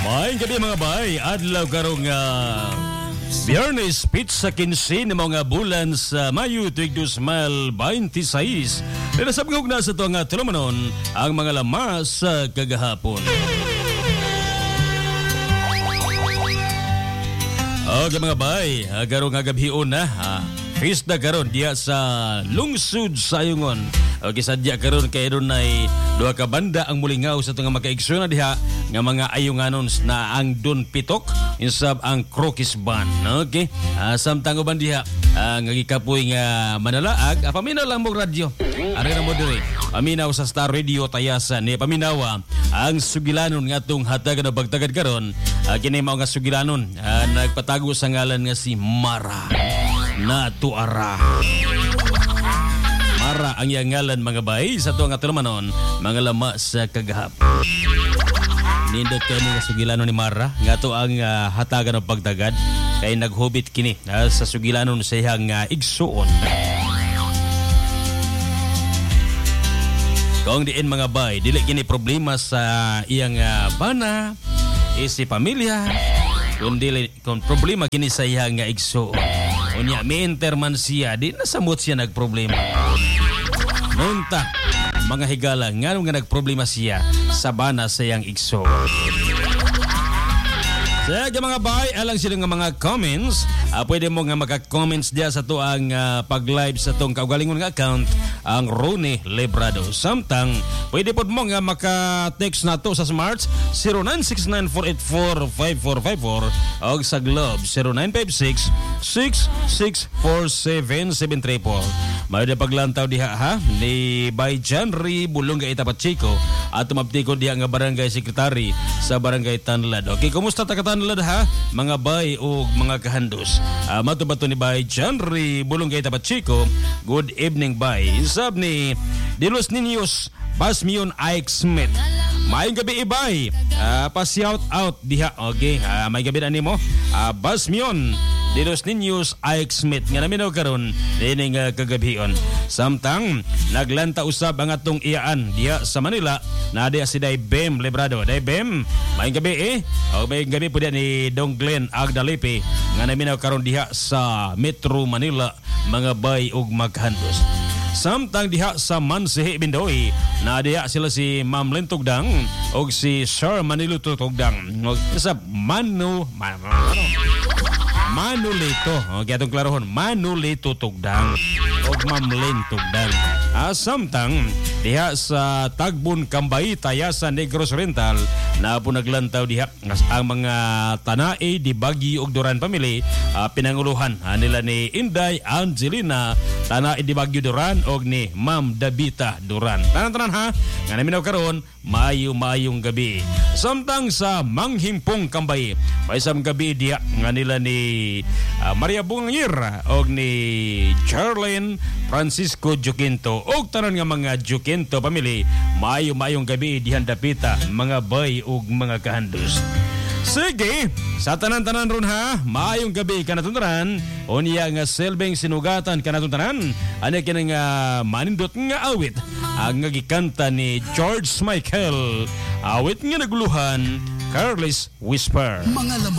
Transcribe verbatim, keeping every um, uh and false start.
May gabi mga bay, adlaw karong uh, Biyernes Pizza quince na mga bulan sa Mayo tuig dos mil veintiséis. Pinasabgog na sa ito nga tulumanon ang mga lamas sa kagahapon. Okay mga bay, karong nga gabion na ha. Fiesta karon diya sa lungsod sa Ayungon. Okay, sadya karon kay doon ay duha ka banda ang mulingaw sa tunga makaigsoon na diha nga mga Ayunganon na ang Don Pitok insab ang Crokis Band. Okay, uh, samtang uban diha uh, nga gikapoy nga manalaag, uh, paminaw lang mo radyo. Ano na mo dire? Paminaw sa Star Radio Tayasan ni paminawa ang sugilanon nga atong hatagan na bagtagad karon. Uh, kini mao nga sugilanon uh, nagpatago sa ngalan nga si Mara na tuara. Mara ang iyang ngalan mga bay sa tuwa nga tulumanon mga lama sa kagahap. Nindot kayo nga sugilanon ni Mara nga to ang uh, hatagan ng pagtagad kay naghubit kini uh, sa sugilanon sa iyang uh, igsuon. Kung diin mga bay dili kini problema sa iyang uh, bana isi pamilya kundi kung problema kini sa iyang uh, igsuon. Unya minter man siya di nasamot siya nagproblema. Nunta mga higala nganong nga nagproblema siya sa bana sa iyang igso. Sa mga bay, alang sila nga mga comments, uh, pwede mo nga maka-comments diya sa to ang uh, pag-live sa tong kaugalingon nga account, ang Ronnie Lebrado. Samtang, pwede po mo nga maka-text na to sa Smarts zero nine six nine four eight four five four five four o sa Globe zero nine five six six six four seven seven three four. May na paglantaw diha ha ni Bay Janry Bulunga Itapat Chico at tumabti ko diha nga barangay secretary sa barangay Tanlad. Okay, kumusta ta Tanlad ha? Mga bay o mga kahandos. Uh, matubato ni Bay Janry Bulunga Itapat Chico. Good evening bay. Insab ni Dilos Niños Basmion Ike Smith. May gabi ibay. Uh, pa-shout out diha. Okay, uh, may gabi na nimo. Uh, Basmion Dilos Niños Ike Smith nga naminaw karon dining uh, kagabion. Samtang naglanta usab ang atong iyaan diha sa Manila na diha si Daybem Lebrado. Daybem, may gabi eh. O may gabi po diha ni Dong Glenn Agdalipe nga naminaw karon diha sa Metro Manila mga bay ug maghandos. Samtang diha sa Mansihi Bindoy na diha sila si Ma'am Lentugdang ug si Sir Manilo Tutugdang. Og sa Manu Manu Manulito. Okay, atong klarohon. Manulito Tugdang o Ma'am Len Tugdang. Ah, samtang diha sa Tagbon Kambay Tayasan Negros Oriental na po naglantaw diha ang mga Tanae di Baguio ug Duran Family ah, pinanguluhan ah, nila ni Inday Angelina Tanae di Baguio Duran og ni Ma'am Dabita Duran. Tanan-tanan ha. Nga naminaw karon mayo-mayong gabi. Samtang sa Manghimpong Kambay paisam gabi diha nga nila ni uh, Maria Bungir og ni Charlene Francisco Juquinto og tanan nga mga Juquinto family mayo-mayong gabi dihan dapita mga bay ug mga kahandos. Sige, sa tanan-tanan ron ha, maayong gabi kanatuntanan, unya nga selbeng sinugatan kanatuntanan, ano kina nga manindot nga awit, ang nga gikanta ni George Michael, awit nga naguluhan, Careless Whisper. Mga laman